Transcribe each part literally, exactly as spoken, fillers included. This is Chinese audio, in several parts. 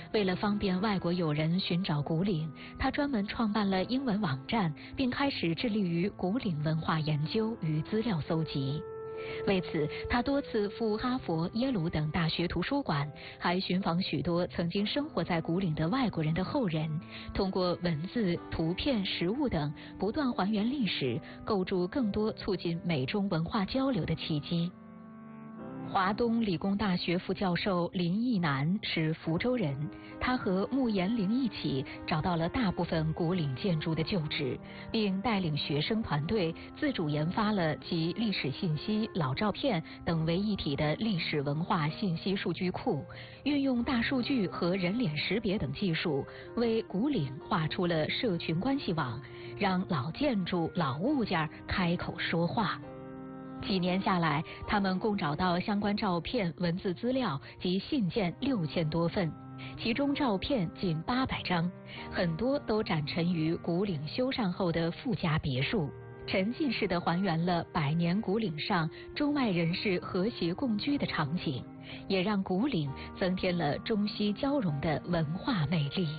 为了方便外国友人寻找古岭，他专门创办了英文网站，并开始致力于古岭文化研究与资料搜集。为此，他多次赴哈佛、耶鲁等大学图书馆，还寻访许多曾经生活在古岭的外国人的后人，通过文字、图片、实物等，不断还原历史，构筑更多促进美中文化交流的契机。华东理工大学副教授林义南是福州人，他和穆延龄一起找到了大部分古岭建筑的旧址，并带领学生团队自主研发了集历史信息、老照片等为一体的历史文化信息数据库，运用大数据和人脸识别等技术，为古岭画出了社群关系网，让老建筑、老物件开口说话。几年下来，他们共找到相关照片、文字资料及信件六千多份，其中照片近八百张，很多都展陈于古岭修缮后的富家别墅，沉浸式地还原了百年古岭上中外人士和谐共居的场景，也让古岭增添了中西交融的文化魅力。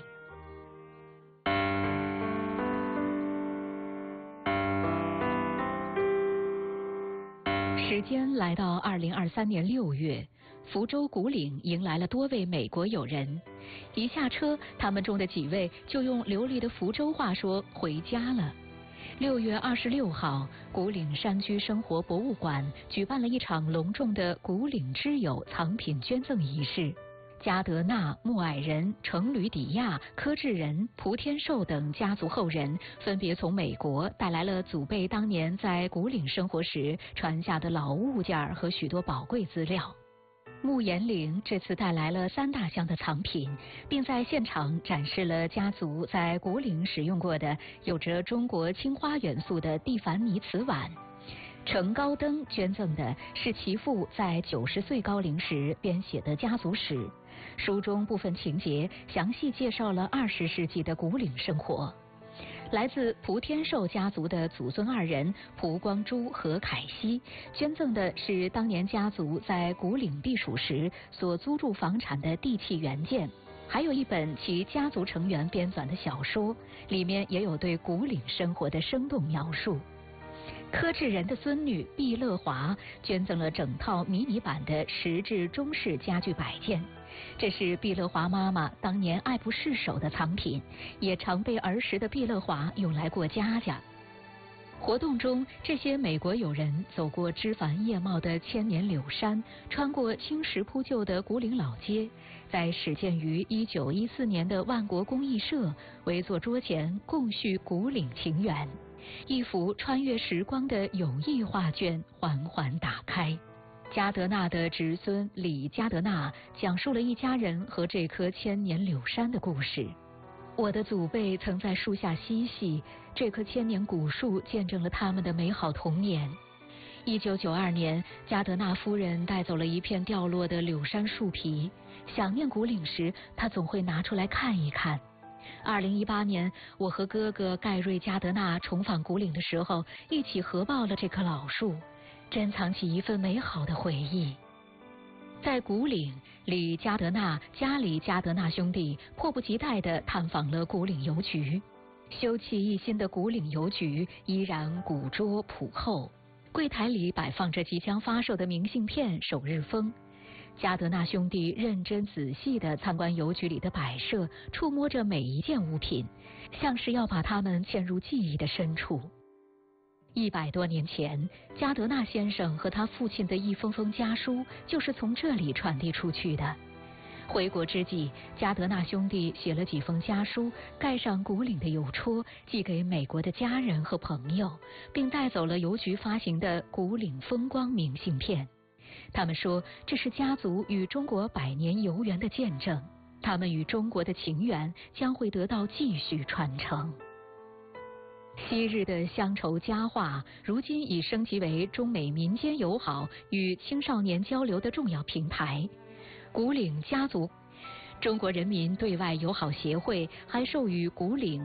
时间来到二零二三年六月，福州古岭迎来了多位美国友人。一下车，他们中的几位就用流利的福州话说“回家了”。六月二十六号，古岭山居生活博物馆举办了一场隆重的古岭之友藏品捐赠仪式。加德纳、穆矮人、程吕底亚、柯志仁、蒲天寿等家族后人分别从美国带来了祖辈当年在古岭生活时传下的老物件和许多宝贵资料。穆延龄这次带来了三大箱的藏品，并在现场展示了家族在古岭使用过的有着中国青花元素的蒂凡尼瓷碗。程高登捐赠的是其父在九十岁高龄时编写的家族史，书中部分情节详细介绍了二十世纪的古岭生活。来自蒲天寿家族的祖孙二人蒲光珠和凯西捐赠的是当年家族在古岭避暑时所租住房产的地契原件，还有一本其家族成员编纂的小说，里面也有对古岭生活的生动描述。柯志仁的孙女毕乐华捐赠了整套迷你版的石质中式家具摆件，这是毕乐华妈妈当年爱不释手的藏品，也常被儿时的毕乐华用来过家家。活动中，这些美国友人走过枝繁叶茂的千年柳山，穿过青石铺就的古岭老街，在始建于一九一四年的万国公益社围坐桌前共叙古岭情缘。一幅穿越时光的友谊画卷缓缓打开。加德纳的侄孙李加德纳讲述了一家人和这棵千年柳杉的故事。我的祖辈曾在树下嬉戏，这棵千年古树见证了他们的美好童年。一九九二年，加德纳夫人带走了一片掉落的柳杉树皮，想念古岭时，她总会拿出来看一看。二零一八年，我和哥哥盖瑞加德纳重返古岭的时候，一起合抱了这棵老树，珍藏起一份美好的回忆。在古岭，李加德纳、加里加德纳兄弟迫不及待地探访了古岭邮局。修葺一新的古岭邮局依然古拙朴厚，柜台里摆放着即将发售的明信片、首日封。加德纳兄弟认真仔细地参观邮局里的摆设，触摸着每一件物品，像是要把它们嵌入记忆的深处。一百多年前，加德纳先生和他父亲的一封封家书就是从这里传递出去的。回国之际，加德纳兄弟写了几封家书，盖上古岭的邮戳，寄给美国的家人和朋友，并带走了邮局发行的古岭风光明信片。他们说，这是家族与中国百年游园的见证，他们与中国的情缘将会得到继续传承。昔日的乡愁佳话，如今已升级为中美民间友好与青少年交流的重要平台。古岭家族，中国人民对外友好协会还授予古岭